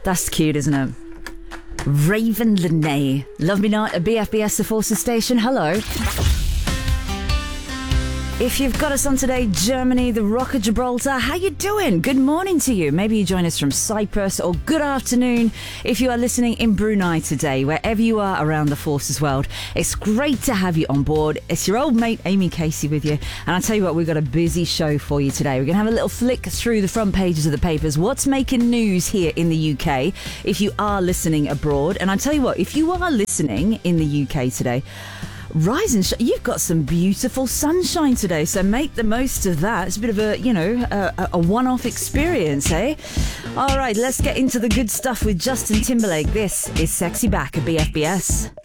That's cute, isn't it? Raven Lene. Love me not at BFBS The Forces Station. Hello. If you've got us on today, Germany, the Rock of Gibraltar, how you doing? Good morning to you. Maybe you join us from Cyprus, or good afternoon if you are listening in Brunei today, wherever you are around the Forces world. It's great to have you on board. It's your old mate, Amy Casey, with you. And I'll tell you what, we've got a busy show for you today. We're going to have a little flick through the front pages of the papers. What's making news here in the UK if you are listening abroad? And I'll tell you what, if you are listening in the UK today, rise and shine. You've got some beautiful sunshine today, so make the most of that. It's a bit of a one-off experience, eh? All right, let's get into the good stuff with Justin Timberlake. This is Sexy Back at BFBS.